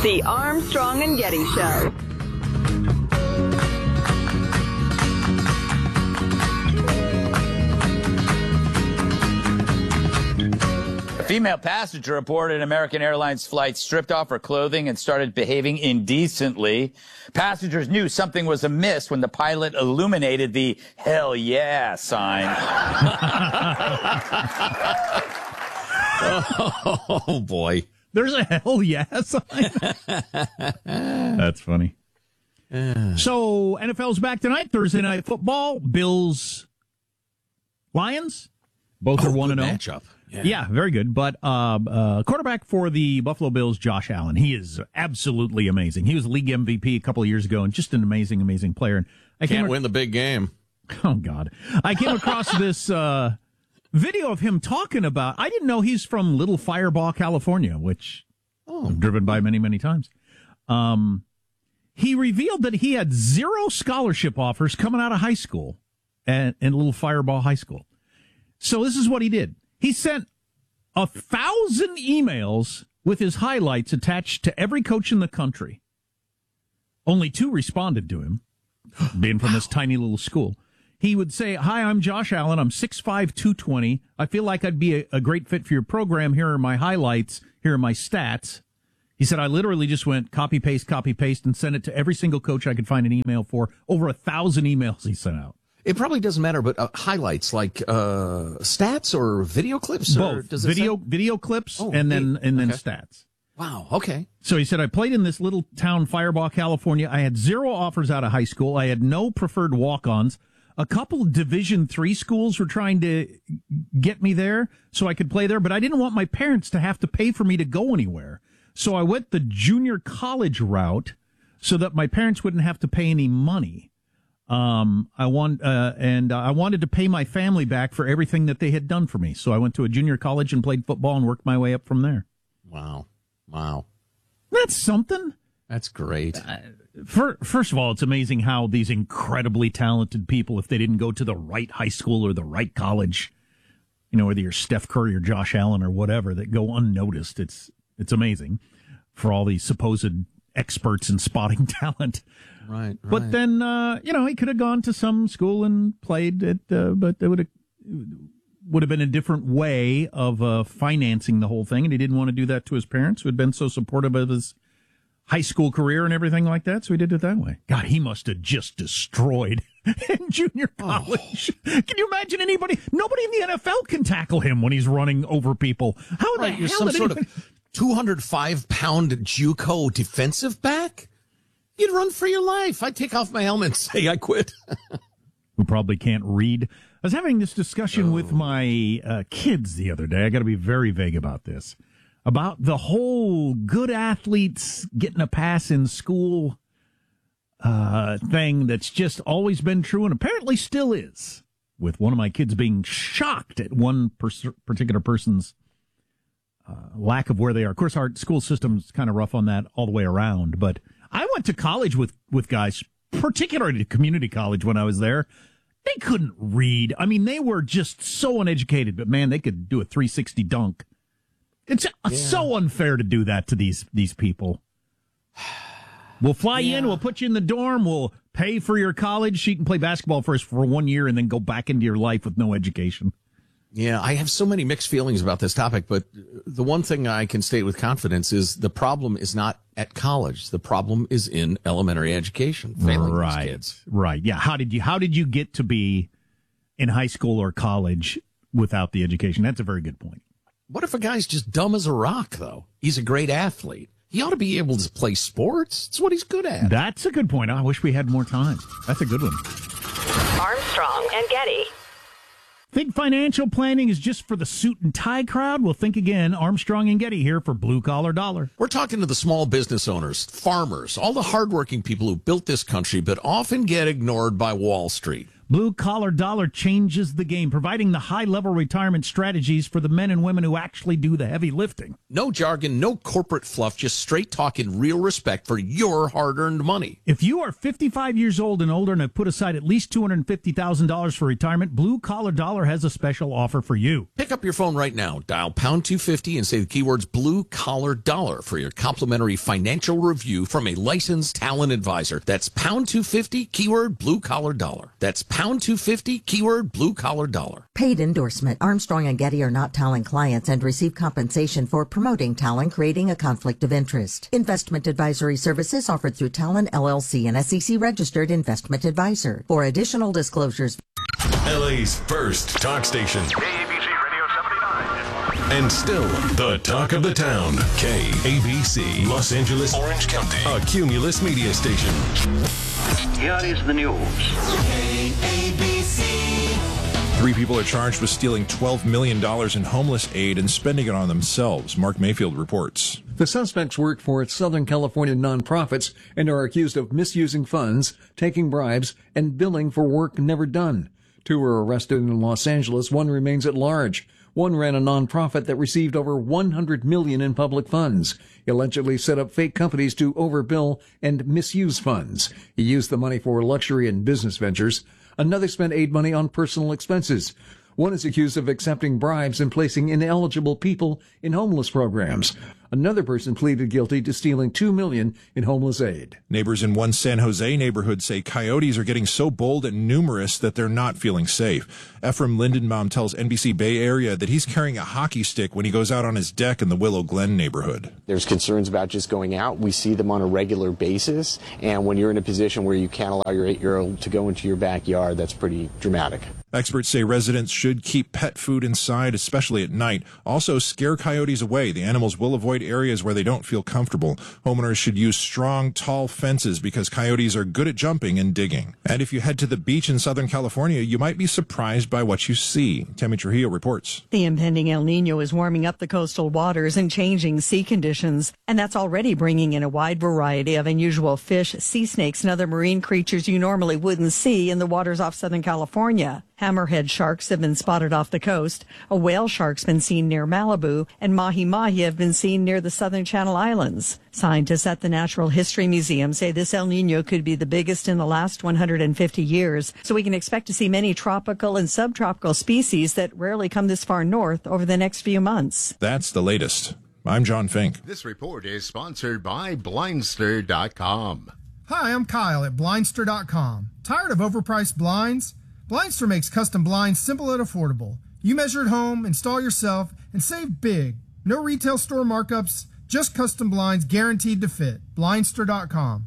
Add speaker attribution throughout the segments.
Speaker 1: The Armstrong and Getty Show.
Speaker 2: A female passenger aboard an American Airlines flight stripped off her clothing and started behaving indecently. Passengers knew something was amiss when the pilot illuminated the "Hell yeah" sign.
Speaker 3: Oh, boy.
Speaker 4: There's a hell yeah sign. That's funny. So, NFL's back tonight, Thursday Night Football. Bills, Lions. Both are 1-0.
Speaker 3: Matchup.
Speaker 4: Yeah, very good. But quarterback for the Buffalo Bills, Josh Allen. He is absolutely amazing. He was league MVP a couple of years ago and just an amazing, amazing player. And I
Speaker 3: Can't win the big game.
Speaker 4: Oh, God. I came across this video of him talking about, I didn't know he's from Little Firebaugh, California, which I've driven by many, many times. He revealed that he had 0 scholarship offers coming out of high school in Little Firebaugh High School. So this is what he did. He sent 1,000 emails with his highlights attached to every coach in the country. Only 2 responded to him, being from this tiny little school. He would say, "Hi, I'm Josh Allen. I'm 6'5", 220. I feel like I'd be a great fit for your program. Here are my highlights. Here are my stats." He said, "I literally just went copy, paste, and sent it to every single coach I could find an email for." Over 1,000 emails he sent out.
Speaker 3: It probably doesn't matter, but highlights like stats or video clips? Or
Speaker 4: both. Video clips and then stats.
Speaker 3: Wow, okay.
Speaker 4: So he said, "I played in this little town, Firebaugh, California. I had 0 offers out of high school. I had no preferred walk-ons. A couple of Division III schools were trying to get me there so I could play there, but I didn't want my parents to have to pay for me to go anywhere. So I went the junior college route so that my parents wouldn't have to pay any money. I wanted to pay my family back for everything that they had done for me. So I went to a junior college and played football and worked my way up from there."
Speaker 3: Wow.
Speaker 4: That's something.
Speaker 3: That's great.
Speaker 4: First of all, it's amazing how these incredibly talented people, if they didn't go to the right high school or the right college, whether you're Steph Curry or Josh Allen or whatever, that go unnoticed. It's amazing for all these supposed experts in spotting talent.
Speaker 3: Right.
Speaker 4: But then, he could have gone to some school and played it, but it would have been a different way of financing the whole thing, and he didn't want to do that to his parents, who had been so supportive of his high school career and everything like that, so he did it that way. God, he must have just destroyed in junior college. Can you imagine nobody in the NFL can tackle him when he's running over people? How the hell
Speaker 3: you're some sort of 205-pound JUCO defensive back? You'd run for your life. I'd take off my helmet and say I quit.
Speaker 4: Who probably can't read. I was having this discussion with my kids the other day. I got to be very vague about this. About the whole good athletes getting a pass in school thing that's just always been true and apparently still is. With one of my kids being shocked at one particular person's lack of where they are. Of course, our school system's kind of rough on that all the way around. But I went to college with guys, particularly to community college when I was there. They couldn't read. I mean, they were just so uneducated, but man, they could do a 360 dunk. It's so unfair to do that to these people. We'll fly you in, we'll put you in the dorm, we'll pay for your college so you can play basketball for us for 1 year and then go back into your life with no education.
Speaker 3: Yeah, I have so many mixed feelings about this topic, but the one thing I can state with confidence is the problem is not at college. The problem is in elementary education, failing these kids.
Speaker 4: Right. Yeah. How did you get to be in high school or college without the education? That's a very good point.
Speaker 3: What if a guy's just dumb as a rock, though? He's a great athlete. He ought to be able to play sports. It's what he's good at.
Speaker 4: That's a good point. I wish we had more time. That's a good one.
Speaker 1: Armstrong and Getty.
Speaker 4: Think financial planning is just for the suit and tie crowd? Well, think again. Armstrong and Getty here for Blue Collar Dollar.
Speaker 3: We're talking to the small business owners, farmers, all the hardworking people who built this country, but often get ignored by Wall Street.
Speaker 4: Blue Collar Dollar changes the game, providing the high-level retirement strategies for the men and women who actually do the heavy lifting.
Speaker 3: No jargon, no corporate fluff, just straight talk and real respect for your hard-earned money.
Speaker 4: If you are 55 years old and older and have put aside at least $250,000 for retirement, Blue Collar Dollar has a special offer for you.
Speaker 3: Pick up your phone right now, dial pound 250 and say the keywords Blue Collar Dollar for your complimentary financial review from a licensed talent advisor. That's pound 250, keyword Blue Collar Dollar. That's pound 250, keyword Blue Collar Dollar.
Speaker 5: Paid endorsement. Armstrong and Getty are not Talon clients and receive compensation for promoting Talon, creating a conflict of interest. Investment advisory services offered through Talon LLC, an SEC registered investment advisor. For additional disclosures,
Speaker 6: LA's first talk station.
Speaker 7: KABC Radio 79.
Speaker 6: And still the talk of the town. KABC, Los Angeles, Orange County, a Cumulus media station.
Speaker 7: Here is the news.
Speaker 8: KABC. 3 people are charged with stealing $12 million in homeless aid and spending it on themselves. Mark Mayfield reports.
Speaker 9: The suspects work for Southern California nonprofits and are accused of misusing funds, taking bribes, and billing for work never done. 2 were arrested in Los Angeles. 1 remains at large. 1 ran a nonprofit that received over $100 million in public funds. He allegedly set up fake companies to overbill and misuse funds. He used the money for luxury and business ventures. Another spent aid money on personal expenses. 1 is accused of accepting bribes and placing ineligible people in homeless programs. Another person pleaded guilty to stealing $2 million in homeless aid.
Speaker 8: Neighbors in one San Jose neighborhood say coyotes are getting so bold and numerous that they're not feeling safe. Ephraim Lindenbaum tells NBC Bay Area that he's carrying a hockey stick when he goes out on his deck in the Willow Glen neighborhood.
Speaker 10: There's concerns about just going out. We see them on a regular basis. And when you're in a position where you can't allow your 8-year-old to go into your backyard, that's pretty dramatic.
Speaker 8: Experts say residents should keep pet food inside, especially at night. Also, scare coyotes away. The animals will avoid areas where they don't feel comfortable. Homeowners should use strong, tall fences because coyotes are good at jumping and digging. And if you head to the beach in Southern California, you might be surprised by what you see. Tammy Trujillo reports.
Speaker 11: The impending El Nino is warming up the coastal waters and changing sea conditions, and that's already bringing in a wide variety of unusual fish, sea snakes, and other marine creatures you normally wouldn't see in the waters off Southern California. Hammerhead sharks have been spotted off the coast, a whale shark's been seen near Malibu, and mahi-mahi have been seen near the southern Channel Islands. Scientists at the Natural History Museum say this El Nino could be the biggest in the last 150 years, so we can expect to see many tropical and subtropical species that rarely come this far north over the next few months.
Speaker 8: That's the latest. I'm John Fink.
Speaker 12: This report is sponsored by Blindster.com.
Speaker 13: Hi, I'm Kyle at Blindster.com. Tired of overpriced blinds? Blindster makes custom blinds simple and affordable. You measure at home, install yourself, and save big. No retail store markups, just custom blinds guaranteed to fit. Blindster.com.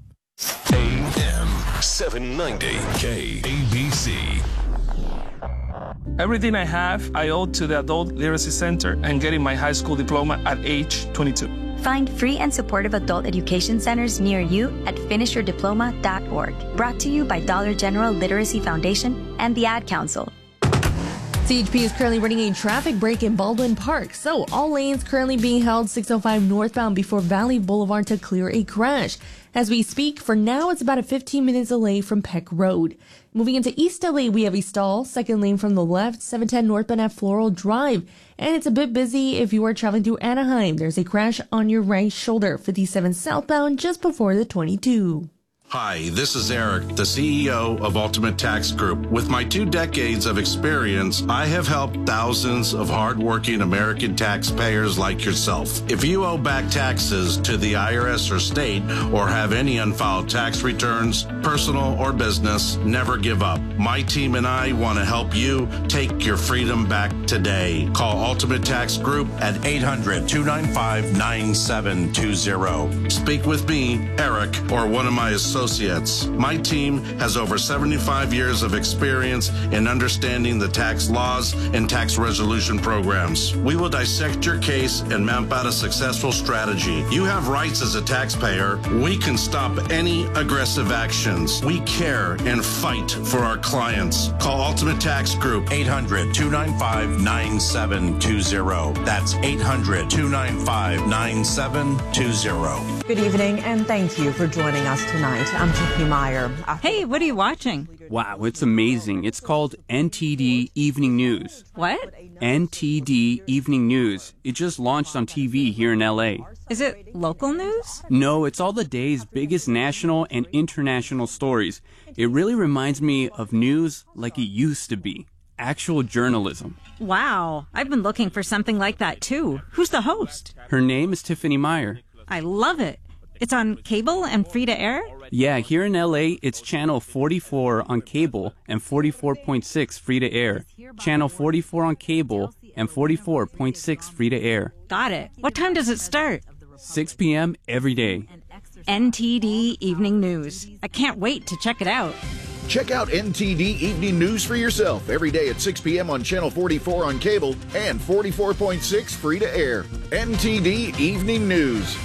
Speaker 6: AM 790 KABC.
Speaker 14: Everything I have, I owe to the Adult Literacy Center and getting my high school diploma at age 22.
Speaker 15: Find free and supportive adult education centers near you at finishyourdiploma.org. Brought to you by Dollar General Literacy Foundation and the Ad Council.
Speaker 16: CHP is currently running a traffic break in Baldwin Park, so all lanes currently being held 605 northbound before Valley Boulevard to clear a crash. As we speak, for now, it's about a 15-minute delay from Peck Road. Moving into East LA, we have a stall, second lane from the left, 710 northbound at Floral Drive. And it's a bit busy if you are traveling through Anaheim. There's a crash on your right shoulder, 57 southbound, just before the 22.
Speaker 17: Hi, this is Eric, the CEO of Ultimate Tax Group. With my 2 decades of experience, I have helped thousands of hardworking American taxpayers like yourself. If you owe back taxes to the IRS or state or have any unfiled tax returns, personal or business, never give up. My team and I want to help you take your freedom back today. Call Ultimate Tax Group at 800-295-9720. Speak with me, Eric, or one of my associates. My team has over 75 years of experience in understanding the tax laws and tax resolution programs. We will dissect your case and map out a successful strategy. You have rights as a taxpayer. We can stop any aggressive actions. We care and fight for our clients. Call Ultimate Tax Group, 800-295-9720. That's 800-295-9720.
Speaker 18: Good evening, and thank you for joining us tonight. I'm Tiffany Meyer.
Speaker 19: Hey, what are you watching?
Speaker 20: Wow, it's amazing. It's called NTD Evening News.
Speaker 19: What?
Speaker 20: NTD Evening News. It just launched on TV here in LA.
Speaker 19: Is it local news?
Speaker 20: No, it's all the day's biggest national and international stories. It really reminds me of news like it used to be. Actual journalism.
Speaker 19: Wow, I've been looking for something like that too. Who's the host?
Speaker 20: Her name is Tiffany Meyer.
Speaker 19: I love it. It's on cable and free to air?
Speaker 20: Yeah, here in LA, it's channel 44 on cable and 44.6 free to air. Channel 44 on cable and 44.6 free to air.
Speaker 19: Got it. What time does it start?
Speaker 20: 6 p.m. every day.
Speaker 19: NTD Evening News. I can't wait to check it out.
Speaker 21: Check out NTD Evening News for yourself every day at 6 p.m. on Channel 44 on cable and 44.6 free to air. NTD Evening News.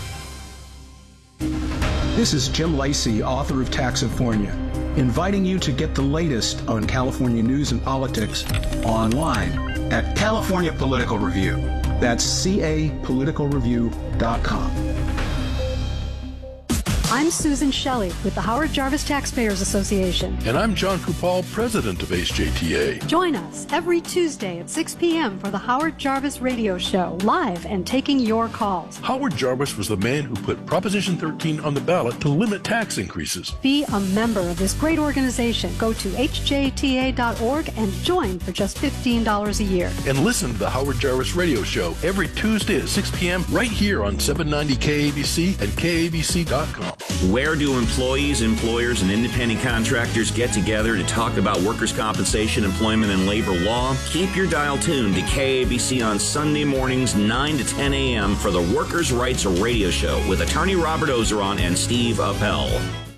Speaker 22: This is Jim Lacey, author of Taxifornia, inviting you to get the latest on California news and politics online at California Political Review. That's capoliticalreview.com.
Speaker 23: I'm Susan Shelley with the Howard Jarvis Taxpayers Association.
Speaker 24: And I'm John Kupal, president of HJTA.
Speaker 23: Join us every Tuesday at 6 p.m. for the Howard Jarvis Radio Show, live and taking your calls.
Speaker 24: Howard Jarvis was the man who put Proposition 13 on the ballot to limit tax increases.
Speaker 23: Be a member of this great organization. Go to hjta.org and join for just $15 a year.
Speaker 24: And listen to the Howard Jarvis Radio Show every Tuesday at 6 p.m. right here on 790 KABC and KABC.com.
Speaker 25: Where do employees, employers, and independent contractors get together to talk about workers' compensation, employment, and labor law? Keep your dial tuned to KABC on Sunday mornings, 9 to 10 a.m. for the Workers' Rights Radio Show with attorney Robert Ozeron and Steve Appel.